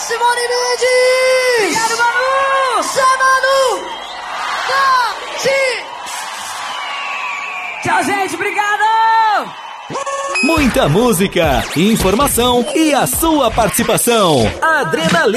Simone Mendes! Obrigado, Manu! Zé Manu! Tchau, gente, obrigado! Muita música, informação e a sua participação. Adrenalina.